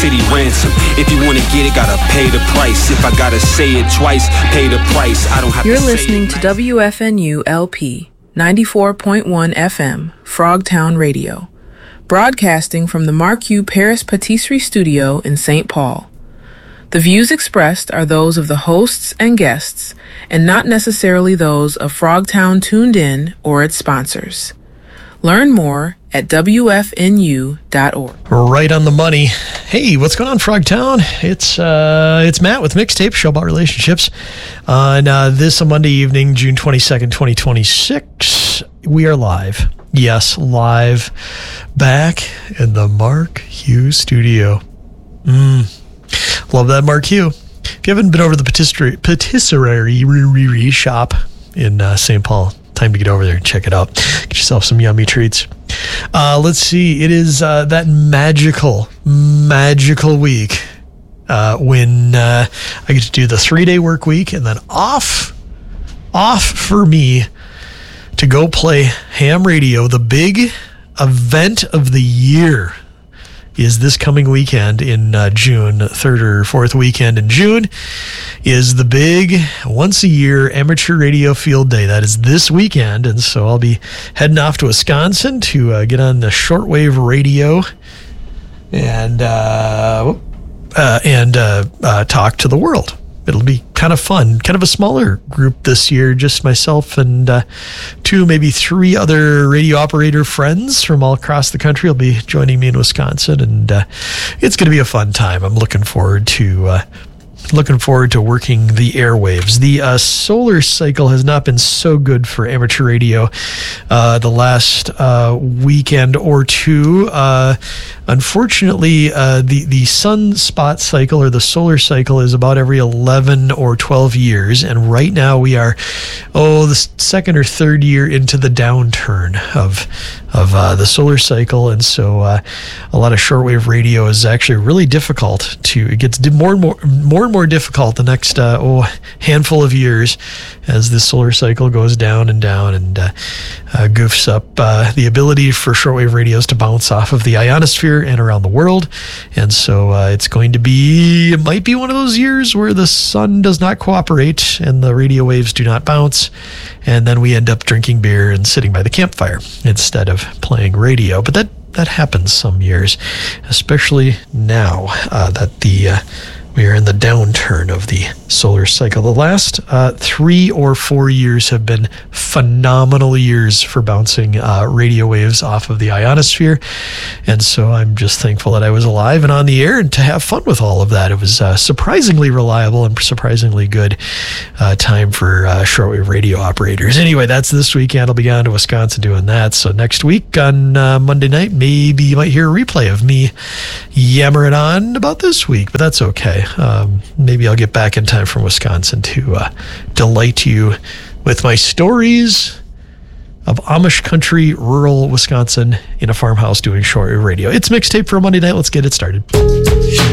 city ransom. If you wanna get it, gotta pay the price. If I gotta say it twice, pay the price. I don't have You're to say it. listening to WFNU LP 94.1 FM, Frogtown Radio, broadcasting from the Marque Paris Patisserie Studio in St. Paul. The views expressed are those of the hosts and guests, and not necessarily those of Frogtown Tuned In or its sponsors. Learn more at WFNU.org. Right on the money. Hey, what's going on, Frogtown? It's Matt with Mixtape, show about relationships. On this Monday evening, June 22nd, 2026, we are live. Yes, live back in the Marque studio. Love that Marque. If you haven't been over to the patisserie shop in St. Paul, time to get over there and check it out. Get yourself some yummy treats. Let's see. It is that magical week when I get to do the 3-day work week and then off for me to go play ham radio. The big event of the year is this coming weekend in June. 3rd or 4th weekend in June is the big once-a-year amateur radio field day. That is this weekend, and so I'll be heading off to Wisconsin to get on the shortwave radio and talk to the world. It'll be kind of fun, kind of a smaller group this year, just myself and 2, maybe 3 other radio operator friends from all across the country will be joining me in Wisconsin, and it's going to be a fun time. I'm looking forward to working the airwaves. The solar cycle has not been so good for amateur radio the last weekend or two. Unfortunately, the sunspot cycle or the solar cycle is about every 11 or 12 years, and right now we are the 2nd or 3rd year into the downturn of the solar cycle, and so a lot of shortwave radio is actually really difficult it gets more and more difficult the next handful of years as the solar cycle goes down and goofs up the ability for shortwave radios to bounce off of the ionosphere and around the world. And so it might be one of those years where the sun does not cooperate and the radio waves do not bounce, and then we end up drinking beer and sitting by the campfire instead of playing radio. But that happens some years, especially now that we are in the downturn of the solar cycle. The last 3 or 4 years have been phenomenal years for bouncing radio waves off of the ionosphere. And so I'm just thankful that I was alive and on the air and to have fun with all of that. It was surprisingly reliable and surprisingly good time for shortwave radio operators. Anyway, that's this weekend. I'll be down to Wisconsin doing that. So next week on Monday night, maybe you might hear a replay of me yammering on about this week, but that's okay. Maybe I'll get back in time from Wisconsin to delight you with my stories of Amish country, rural Wisconsin in a farmhouse doing shortwave radio. It's Mixtape for a Monday night. Let's get it started.